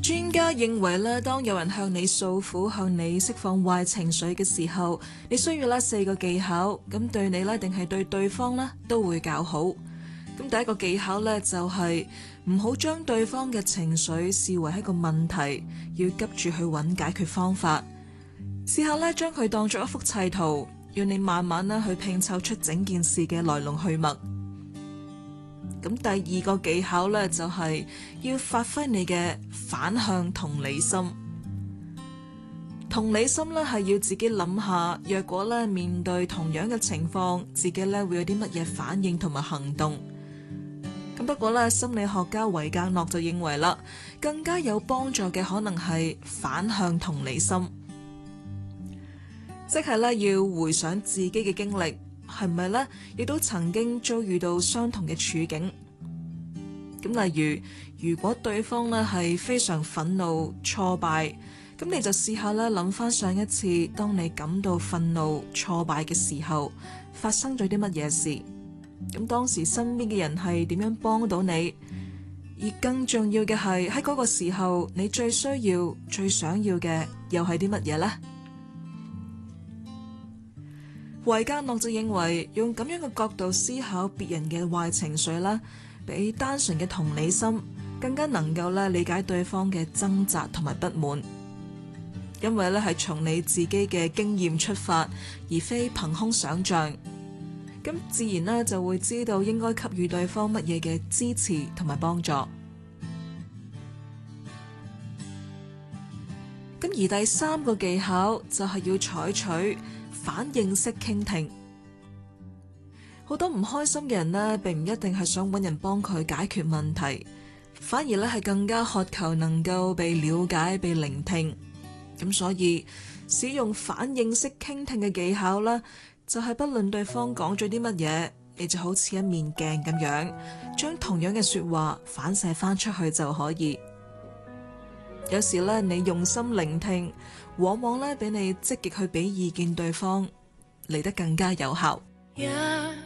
專家認為咧，當有人向你訴苦、向你釋放壞情緒嘅時候，你需要4個技巧，咁對你咧定係對對方咧都會較好。咁第一個技巧咧就係唔好將對方嘅情緒視為一個問題，要急住去揾解決方法。試下咧將佢當作一幅砌圖，要你慢慢咧去拼湊出整件事嘅來龍去脈。咁第二個技巧咧就係要發揮你嘅反向同理心。同理心咧係要自己諗下，若果咧面對同樣嘅情況，自己咧會有啲乜嘢反應同埋行動。咁不過咧，心理學家維格諾就認為啦，更加有幫助嘅可能係反向同理心，即係咧要回想自己嘅經歷。係咪呢？亦都曾經遭遇到相同嘅處境。咁例如，如果對方呢係非常憤怒、挫敗，咁你就試下咧諗翻上一次，當你感到憤怒、挫敗嘅時候，發生咗啲乜嘢事？咁當時身邊嘅人係點樣幫到你？而更重要嘅係喺嗰個時候，你最需要、最想要嘅又係啲乜嘢呢？維格諾就認為，用咁樣嘅角度思考別人嘅壞情緒啦，比單純嘅同理心更加能夠咧理解對方嘅掙扎同埋不滿，因為咧係從你自己嘅經驗出發，而非憑空想像，咁自然咧就會知道應該給予對方乜嘢嘅支持同埋幫助。咁而第3個技巧就係要採取反應式傾聽。好多唔開心嘅人呢，並唔一定係想揾人幫佢解決問題，反而咧係更加渴求能夠被了解、被聆聽。咁所以使用反應式傾聽嘅技巧啦，就係不論對方講咗啲乜嘢，你就好似一面鏡咁樣，將同樣嘅說話反射翻出去就可以。有時咧，你用心聆聽，往往咧比你積極去俾意見對方嚟得更加有效。